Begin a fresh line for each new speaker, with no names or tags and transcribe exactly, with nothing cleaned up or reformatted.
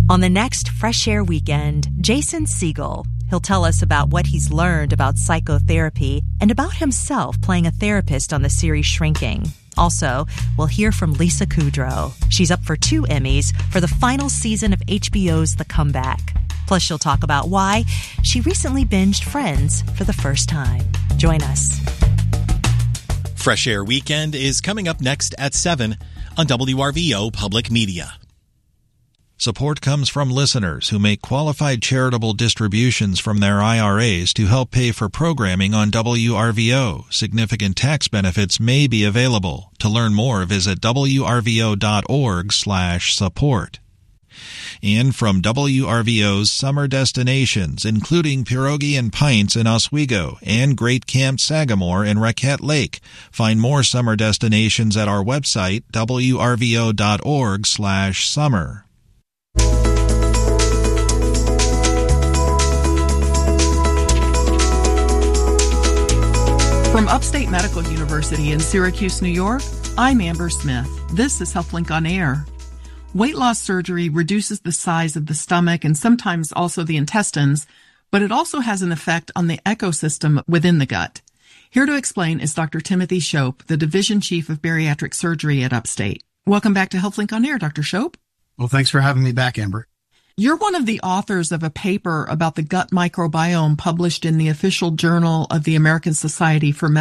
On the next Fresh Air Weekend, Jason Siegel. He'll tell us about what he's learned about psychotherapy and about himself playing a therapist on the series Shrinking. Also, we'll hear from Lisa Kudrow. She's up for two Emmys for the final season of H B O's The Comeback. Plus, she'll talk about why she recently binged Friends for the first time. Join us.
Fresh Air Weekend is coming up next at seven on W R V O Public Media.
Support comes from listeners who make qualified charitable distributions from their I R As to help pay for programming on W R V O. Significant tax benefits may be available. To learn more, visit W R V O dot org slash support. And from W R V O's summer destinations, including Pierogi and Pints in Oswego and Great Camp Sagamore in Raquette Lake. Find more summer destinations at our website, W R V O dot org slash summer.
From Upstate Medical University in Syracuse, New York, I'm Amber Smith. This is HealthLink on Air. Weight loss surgery reduces the size of the stomach and sometimes also the intestines, but it also has an effect on the ecosystem within the gut. Here to explain is Doctor Timothy Shope, the Division Chief of Bariatric Surgery at Upstate. Welcome back to HealthLink on Air, Doctor Shope.
Well, thanks for having me back, Amber.
You're one of the authors of a paper about the gut microbiome published in the official journal of the American Society for Medical